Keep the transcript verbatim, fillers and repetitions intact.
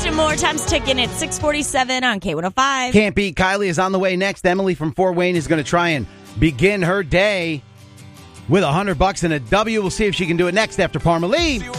and more. Time's ticking at six forty-seven on K one oh five. Can't Beat Kylie is on the way next. Emily from Fort Wayne is going to try and begin her day with a hundred bucks and a W. We'll see if she can do it next after Parmalee.